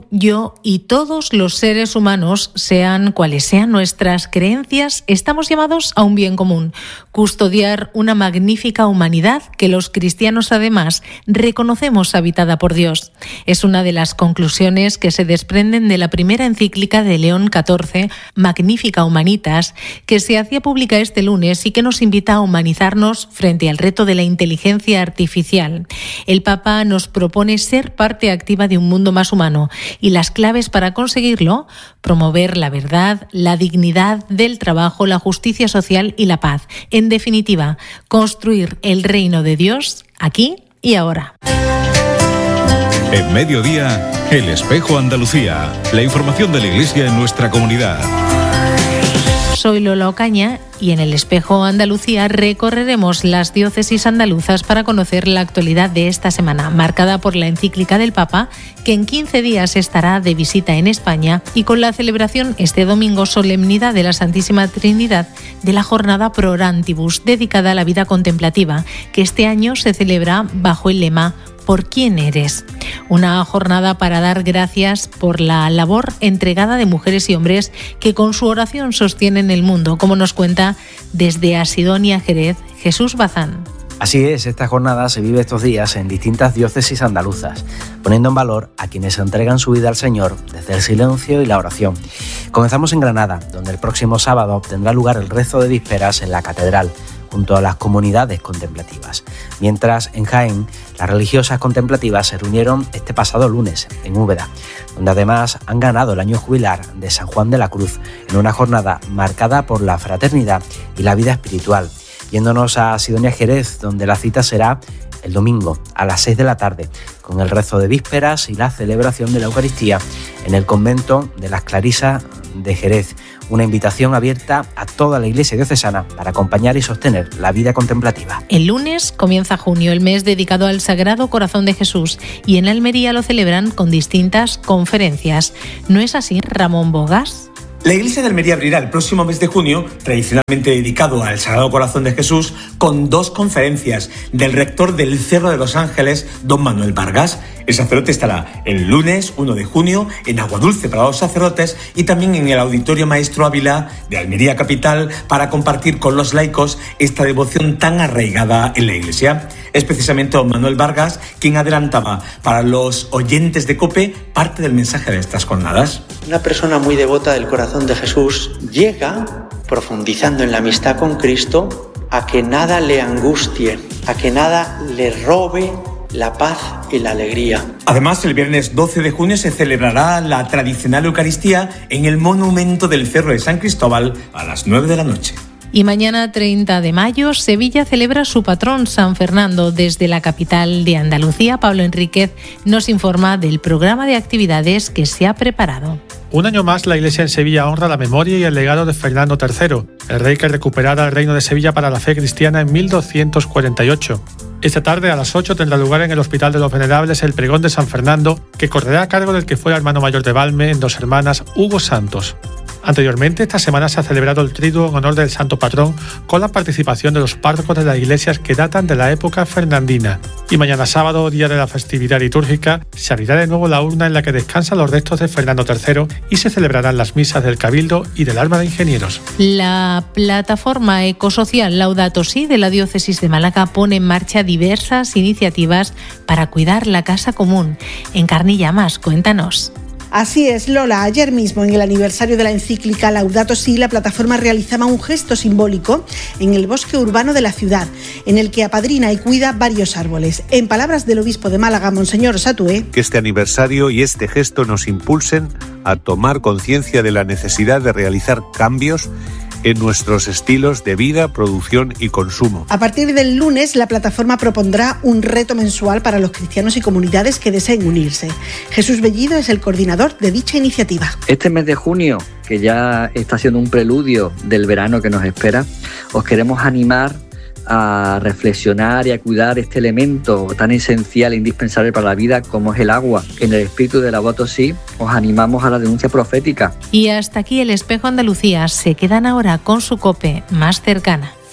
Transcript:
tú, yo y todos los seres humanos, sean cuales sean nuestras creencias, estamos llamados a un bien común: custodiar una magnífica humanidad que los cristianos además reconocemos habitada por Dios. Es una de las conclusiones que se desprenden de la primera encíclica de León XIV, Magnificat Humanitas, que se hacía pública este lunes y que nos invita a humanizarnos frente al reto de la inteligencia artificial. El Papa nos propone ser parte activa de un mundo más humano y las claves para conseguirlo: promover la verdad, la dignidad del trabajo, la justicia social y la paz. En definitiva, construir el reino de Dios aquí y ahora. En Mediodía, El Espejo Andalucía. La información de la Iglesia en nuestra comunidad. Soy Lola Ocaña y en El Espejo Andalucía recorreremos las diócesis andaluzas para conocer la actualidad de esta semana, marcada por la encíclica del Papa, que en 15 días estará de visita en España, y con la celebración este domingo, solemnidad de la Santísima Trinidad, de la jornada Pro Orantibus, dedicada a la vida contemplativa, que este año se celebra bajo el lema ¿Por quién eres? Una jornada para dar gracias por la labor entregada de mujeres y hombres que con su oración sostienen el mundo, como nos cuenta desde Asidonia, Jerez, Jesús Bazán. Así es, esta jornada se vive estos días en distintas diócesis andaluzas, poniendo en valor a quienes entregan su vida al Señor desde el silencio y la oración. Comenzamos en Granada, donde el próximo sábado tendrá lugar el rezo de vísperas en la catedral, junto a las comunidades contemplativas. Mientras, en Jaén, las religiosas contemplativas se reunieron este pasado lunes en Úbeda, donde además han ganado el año jubilar de San Juan de la Cruz, en una jornada marcada por la fraternidad y la vida espiritual. Yéndonos a Sidonia, Jerez, donde la cita será el domingo a las 6 de la tarde, con el rezo de vísperas y la celebración de la Eucaristía en el convento de las Clarisas de Jerez. Una invitación abierta a toda la Iglesia diocesana para acompañar y sostener la vida contemplativa. El lunes comienza junio, el mes dedicado al Sagrado Corazón de Jesús, y en Almería lo celebran con distintas conferencias. ¿No es así, Ramón Bogas? La Iglesia de Almería abrirá el próximo mes de junio, tradicionalmente dedicado al Sagrado Corazón de Jesús, con 2 conferencias del rector del Cerro de los Ángeles, don Manuel Vargas. El sacerdote estará el lunes 1 de junio en Aguadulce para los sacerdotes y también en el Auditorio Maestro Ávila de Almería Capital para compartir con los laicos esta devoción tan arraigada en la Iglesia. Es precisamente don Manuel Vargas quien adelantaba para los oyentes de COPE parte del mensaje de estas jornadas. Una persona muy devota del corazón de Jesús llega, profundizando en la amistad con Cristo, a que nada le angustie, a que nada le robe la paz y la alegría. Además, el viernes 12 de junio se celebrará la tradicional Eucaristía en el monumento del Cerro de San Cristóbal a las 9 de la noche. Y mañana 30 de mayo, Sevilla celebra su patrón San Fernando. Desde la capital de Andalucía, Pablo Enríquez nos informa del programa de actividades que se ha preparado. Un año más, la Iglesia en Sevilla honra la memoria y el legado de Fernando III, el rey que recuperara el reino de Sevilla para la fe cristiana en 1248. Esta tarde a las 8 tendrá lugar en el Hospital de los Venerables el pregón de San Fernando, que correrá a cargo del que fuera hermano mayor de Valme en Dos Hermanas, Hugo Santos. Anteriormente, esta semana se ha celebrado el triduo en honor del santo patrón con la participación de los párrocos de las iglesias que datan de la época fernandina. Y mañana sábado, día de la festividad litúrgica, se abrirá de nuevo la urna en la que descansan los restos de Fernando III y se celebrarán las misas del Cabildo y del Arma de Ingenieros. La plataforma ecosocial Laudato Si de la diócesis de Málaga pone en marcha diversas iniciativas para cuidar la casa común. Encarni Llamas, cuéntanos. Así es, Lola. Ayer mismo, en el aniversario de la encíclica Laudato Si, la plataforma realizaba un gesto simbólico en el bosque urbano de la ciudad, en el que apadrina y cuida varios árboles. En palabras del obispo de Málaga, Monseñor Satué, que este aniversario y este gesto nos impulsen a tomar conciencia de la necesidad de realizar cambios en nuestros estilos de vida, producción y consumo. A partir del lunes, la plataforma propondrá un reto mensual para los cristianos y comunidades que deseen unirse. Jesús Bellido es el coordinador de dicha iniciativa. Este mes de junio, que ya está siendo un preludio del verano que nos espera, os queremos animar a reflexionar y a cuidar este elemento tan esencial e indispensable para la vida como es el agua. En el espíritu de Laudato Si os animamos a la denuncia profética. Y hasta aquí el Espejo Andalucía. Se quedan ahora con su COPE más cercana.